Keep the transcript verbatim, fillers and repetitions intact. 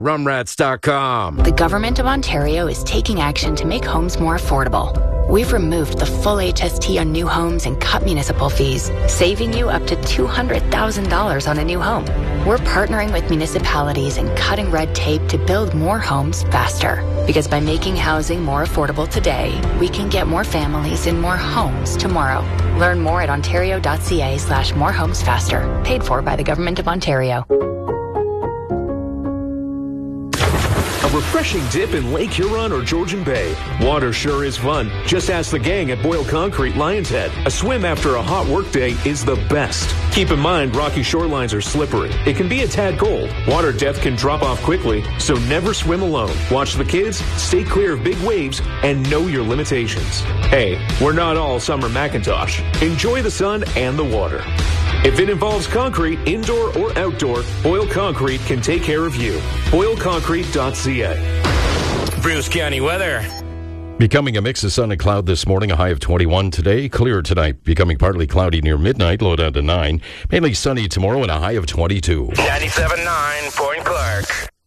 rumrats dot com. The Government of Ontario is taking action to make homes more affordable. We've removed the full H S T on new homes and cut municipal fees, saving you up to two hundred thousand dollars on a new home. We're partnering with municipalities and cutting red tape to build more homes faster. Because by making housing more affordable today, we can get more families in more homes tomorrow. Learn more at ontario.ca slash more homes faster. Paid for by the Government of Ontario. A refreshing dip in Lake Huron or Georgian Bay. Water sure is fun. Just ask the gang at Boyle Concrete Lion's Head. A swim after a hot workday is the best. Keep in mind, rocky shorelines are slippery. It can be a tad cold. Water depth can drop off quickly, so never swim alone. Watch the kids, stay clear of big waves, and know your limitations. Hey, we're not all Summer Macintosh. Enjoy the sun and the water. If it involves concrete, indoor or outdoor, Boyle Concrete can take care of you. boyle concrete dot c a. Bruce County weather. Becoming a mix of sun and cloud this morning, a high of twenty-one today. Clear tonight, becoming partly cloudy near midnight, low down to nine. Mainly sunny tomorrow and a high of twenty-two. ninety-seven point nine, Point Clark.